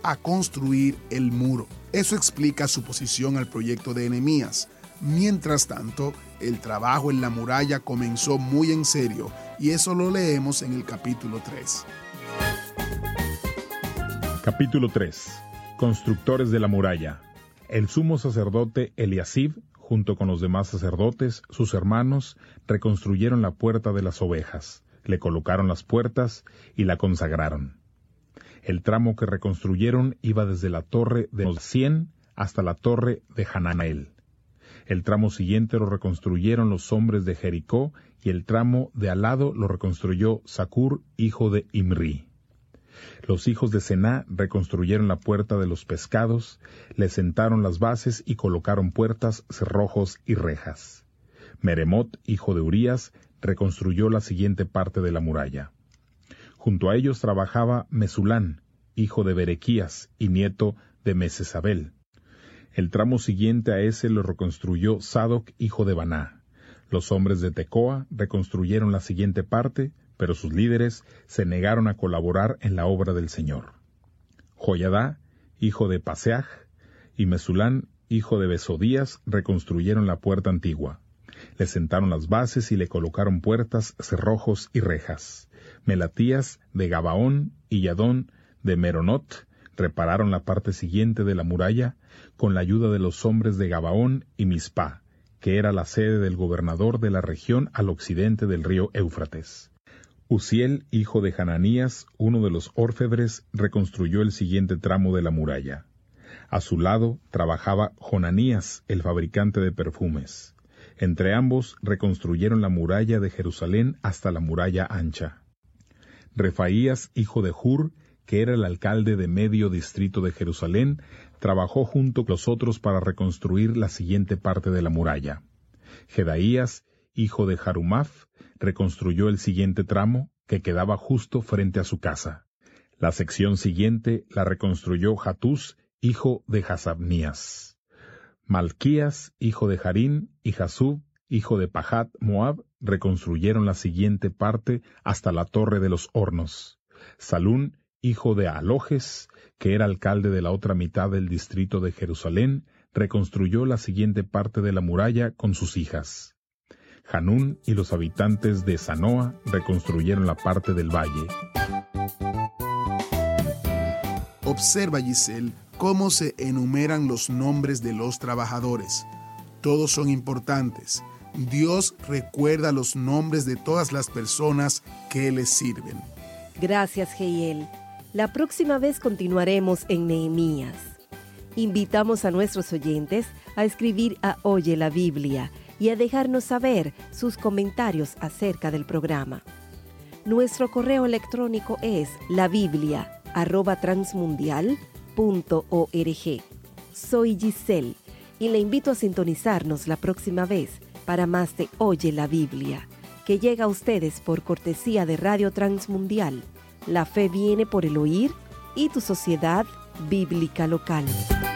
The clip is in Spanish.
a construir el muro. Eso explica su posición al proyecto de Nehemías. Mientras tanto, el trabajo en la muralla comenzó muy en serio, y eso lo leemos en el capítulo 3. Capítulo 3. Constructores de la muralla. El sumo sacerdote Eliasib, junto con los demás sacerdotes, sus hermanos, reconstruyeron la puerta de las ovejas, le colocaron las puertas y la consagraron. El tramo que reconstruyeron iba desde la torre de los 100 hasta la torre de Hananeel. El tramo siguiente lo reconstruyeron los hombres de Jericó, y el tramo de al lado lo reconstruyó Zacur, hijo de Imri. Los hijos de Sená reconstruyeron la puerta de los pescados, le sentaron las bases y colocaron puertas, cerrojos y rejas. Meremot, hijo de Urías, reconstruyó la siguiente parte de la muralla. Junto a ellos trabajaba Mesulán, hijo de Berequías y nieto de Mesesabel. El tramo siguiente a ese lo reconstruyó Sadoc, hijo de Baná. Los hombres de Tecoa reconstruyeron la siguiente parte, pero sus líderes se negaron a colaborar en la obra del Señor. Joyadá, hijo de Paseaj, y Mesulán, hijo de Besodías, reconstruyeron la puerta antigua. Le sentaron las bases y le colocaron puertas, cerrojos y rejas. Melatías de Gabaón y Yadón de Meronot repararon la parte siguiente de la muralla con la ayuda de los hombres de Gabaón y Mizpá, que era la sede del gobernador de la región al occidente del río Éufrates. Uziel, hijo de Hananías, uno de los orfebres, reconstruyó el siguiente tramo de la muralla. A su lado trabajaba Jonanías, el fabricante de perfumes. Entre ambos reconstruyeron la muralla de Jerusalén hasta la muralla ancha. Refaías, hijo de Hur, que era el alcalde de medio distrito de Jerusalén, trabajó junto con los otros para reconstruir la siguiente parte de la muralla. Jedaías, hijo de Harumaf, reconstruyó el siguiente tramo, que quedaba justo frente a su casa. La sección siguiente la reconstruyó Hatús, hijo de Hasabnías. Malquías, hijo de Harín, y Jasub, hijo de Pahat Moab, reconstruyeron la siguiente parte hasta la torre de los hornos. Salún, hijo de Alojes, que era alcalde de la otra mitad del distrito de Jerusalén, reconstruyó la siguiente parte de la muralla con sus hijas. Hanún y los habitantes de Zanoa reconstruyeron la parte del valle. Observa, Giselle, cómo se enumeran los nombres de los trabajadores. Todos son importantes. Dios recuerda los nombres de todas las personas que le sirven. Gracias, Jehiel. La próxima vez continuaremos en Nehemías. Invitamos a nuestros oyentes a escribir a Oye la Biblia y a dejarnos saber sus comentarios acerca del programa. Nuestro correo electrónico es labiblia@transmundial.org. Soy Giselle y le invito a sintonizarnos la próxima vez para más de Oye la Biblia, que llega a ustedes por cortesía de Radio Transmundial. La fe viene por el oír y tu sociedad bíblica local.